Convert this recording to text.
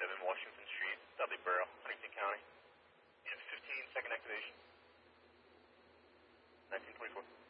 Washington Street, Dudley Borough, Huntington County. You have 15-second activation. 1924.